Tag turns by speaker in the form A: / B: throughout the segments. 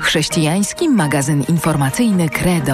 A: Chrześcijański magazyn informacyjny Credo.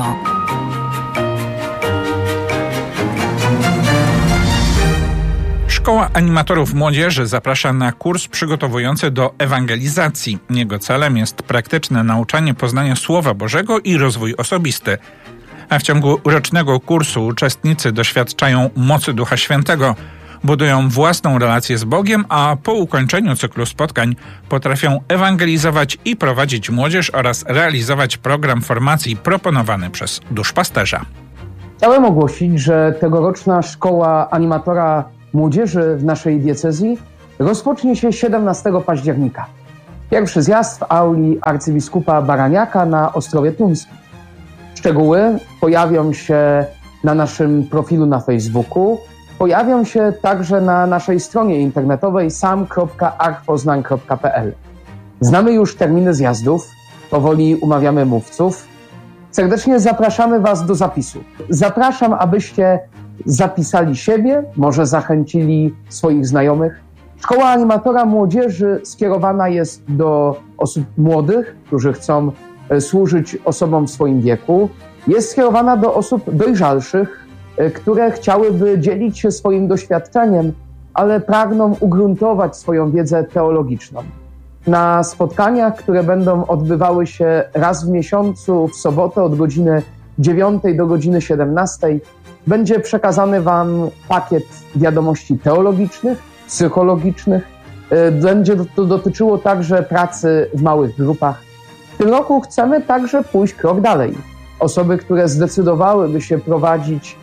B: Szkoła Animatorów Młodzieży zaprasza na kurs przygotowujący do ewangelizacji. Jego celem jest praktyczne nauczanie poznania Słowa Bożego i rozwój osobisty. A w ciągu rocznego kursu uczestnicy doświadczają mocy Ducha Świętego, budują własną relację z Bogiem, a po ukończeniu cyklu spotkań potrafią ewangelizować i prowadzić młodzież oraz realizować program formacji proponowany przez duszpasterza.
C: Chciałem ogłosić, że tegoroczna Szkoła Animatora Młodzieży w naszej diecezji rozpocznie się 17 października. Pierwszy zjazd w auli arcybiskupa Baraniaka na Ostrowie Tuńskim. Szczegóły pojawią się na naszym profilu na Facebooku, pojawią się także na naszej stronie internetowej sam.archpoznań.pl. Znamy już terminy zjazdów, powoli umawiamy mówców. Serdecznie zapraszamy Was do zapisu. Zapraszam, abyście zapisali siebie, może zachęcili swoich znajomych. Szkoła Animatora Młodzieży skierowana jest do osób młodych, którzy chcą służyć osobom w swoim wieku. Jest skierowana do osób dojrzalszych, które chciałyby dzielić się swoim doświadczeniem, ale pragną ugruntować swoją wiedzę teologiczną. Na spotkaniach, które będą odbywały się raz w miesiącu w sobotę od godziny 9 do godziny 17, będzie przekazany Wam pakiet wiadomości teologicznych, psychologicznych. Będzie to dotyczyło także pracy w małych grupach. W tym roku chcemy także pójść krok dalej. Osoby, które zdecydowałyby się prowadzić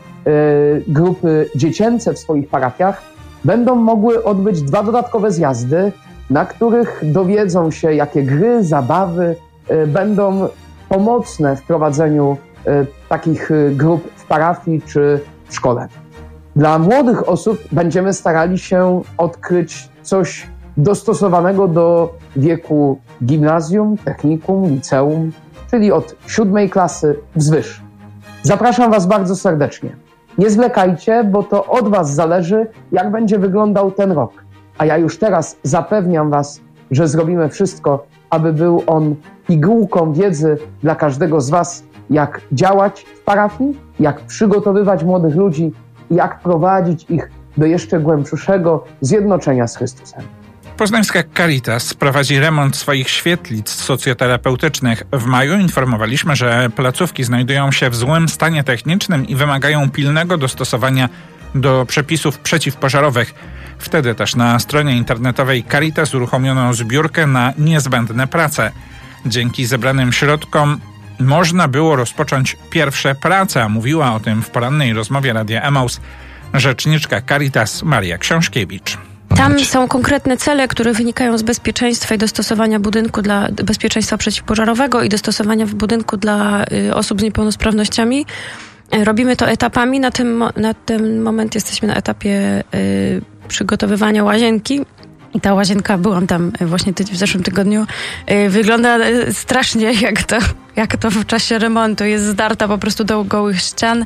C: grupy dziecięce w swoich parafiach, będą mogły odbyć 2 dodatkowe zjazdy, na których dowiedzą się, jakie gry, zabawy będą pomocne w prowadzeniu takich grup w parafii czy w szkole. Dla młodych osób będziemy starali się odkryć coś dostosowanego do wieku gimnazjum, technikum, liceum, czyli od 7 klasy wzwyż. Zapraszam Was bardzo serdecznie. Nie zwlekajcie, bo to od Was zależy, jak będzie wyglądał ten rok. A ja już teraz zapewniam Was, że zrobimy wszystko, aby był on pigułką wiedzy dla każdego z Was, jak działać w parafii, jak przygotowywać młodych ludzi, jak prowadzić ich do jeszcze głębszego zjednoczenia z Chrystusem.
B: Poznańska Caritas prowadzi remont swoich świetlic socjoterapeutycznych. W maju informowaliśmy, że placówki znajdują się w złym stanie technicznym i wymagają pilnego dostosowania do przepisów przeciwpożarowych. Wtedy też na stronie internetowej Caritas uruchomiono zbiórkę na niezbędne prace. Dzięki zebranym środkom można było rozpocząć pierwsze prace, a mówiła o tym w porannej rozmowie Radia Emaus rzeczniczka Caritas Maria Książkiewicz.
D: Tam są konkretne cele, które wynikają z bezpieczeństwa i dostosowania budynku dla bezpieczeństwa przeciwpożarowego i dostosowania w budynku dla osób z niepełnosprawnościami. Robimy to etapami. Na ten moment jesteśmy na etapie przygotowywania łazienki. I ta łazienka, byłam tam właśnie w zeszłym tygodniu, wygląda strasznie jak to w czasie remontu. Jest zdarta po prostu do gołych ścian.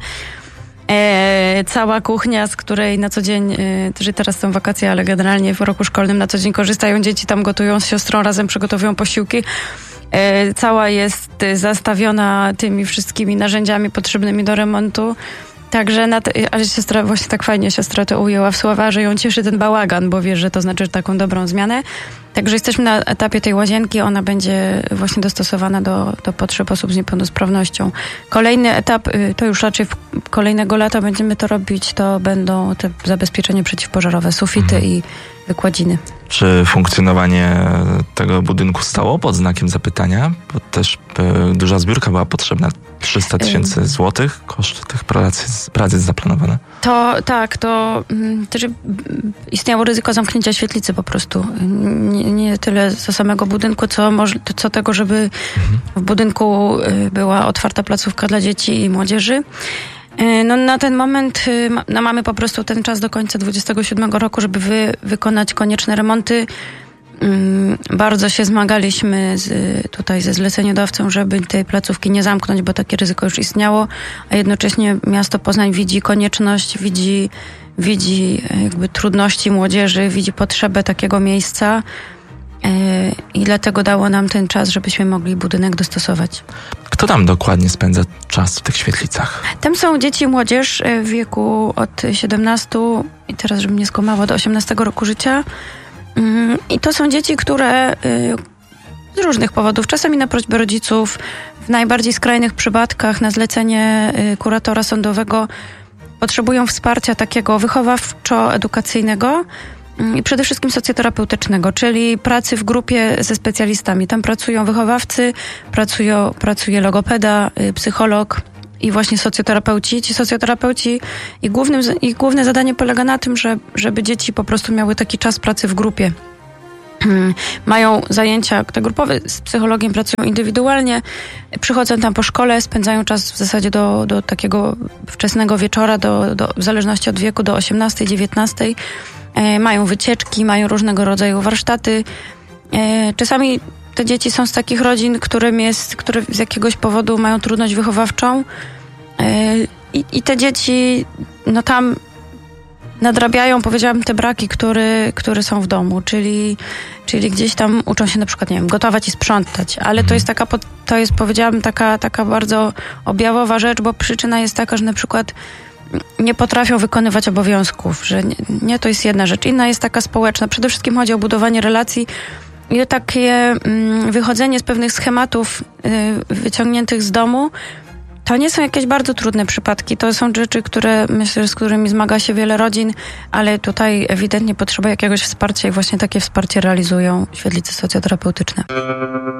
D: Cała kuchnia, z której na co dzień, że teraz są wakacje, ale generalnie w roku szkolnym na co dzień korzystają dzieci, tam gotują z siostrą, razem przygotowują posiłki. Cała jest zastawiona tymi wszystkimi narzędziami potrzebnymi do remontu. Także, ale siostra, właśnie tak fajnie siostra to ujęła w słowa, że ją cieszy ten bałagan, bo wie, że to znaczy taką dobrą zmianę. Także jesteśmy na etapie tej łazienki, ona będzie właśnie dostosowana do potrzeb osób z niepełnosprawnością. Kolejny etap, to już raczej kolejnego lata będziemy to robić, to będą te zabezpieczenia przeciwpożarowe, sufity i wykładziny.
E: Czy funkcjonowanie tego budynku stało pod znakiem zapytania? Bo też duża zbiórka była potrzebna. 300 000 złotych koszt tych prac jest zaplanowane. To istniało ryzyko zamknięcia świetlicy po prostu. Nie tyle co samego budynku, co tego, żeby w budynku była otwarta placówka dla dzieci i młodzieży. No, na ten moment mamy po prostu ten czas do końca 2027 roku, żeby wykonać konieczne remonty. Bardzo się zmagaliśmy tutaj ze zleceniodawcą, żeby tej placówki nie zamknąć, bo takie ryzyko już istniało, a jednocześnie miasto Poznań widzi konieczność, widzi jakby trudności młodzieży, widzi potrzebę takiego miejsca. i dlatego dało nam ten czas, żebyśmy mogli budynek dostosować.
F: Kto tam dokładnie spędza czas w tych świetlicach?
E: Tam są dzieci i młodzież w wieku od 17 i teraz, żebym nie skłamała, do 18 roku życia. I to są dzieci, które z różnych powodów, czasami na prośbę rodziców, w najbardziej skrajnych przypadkach na zlecenie kuratora sądowego potrzebują wsparcia takiego wychowawczo-edukacyjnego i przede wszystkim socjoterapeutycznego, czyli pracy w grupie ze specjalistami. Tam pracują wychowawcy, pracuje logopeda, psycholog i właśnie socjoterapeuci. Ci socjoterapeuci ich główne zadanie polega na tym, żeby dzieci po prostu miały taki czas pracy w grupie. Mają zajęcia te grupowe, z psychologiem pracują indywidualnie, przychodzą tam po szkole, spędzają czas w zasadzie do takiego wczesnego wieczora, w zależności od wieku, do 18, 19. Mają wycieczki, mają różnego rodzaju warsztaty. Czasami te dzieci są z takich rodzin, które z jakiegoś powodu mają trudność wychowawczą i te dzieci tam nadrabiają, powiedziałabym, te braki, które są w domu, czyli gdzieś tam uczą się na przykład, nie wiem, gotować i sprzątać, ale to jest powiedziałabym taka bardzo objawowa rzecz, bo przyczyna jest taka, że na przykład nie potrafią wykonywać obowiązków, że nie to jest jedna rzecz. Inna jest taka społeczna. Przede wszystkim chodzi o budowanie relacji i o takie wychodzenie z pewnych schematów wyciągniętych z domu. To nie są jakieś bardzo trudne przypadki. To są rzeczy, myślę, z którymi zmaga się wiele rodzin, ale tutaj ewidentnie potrzeba jakiegoś wsparcia i właśnie takie wsparcie realizują świetlice socjoterapeutyczne.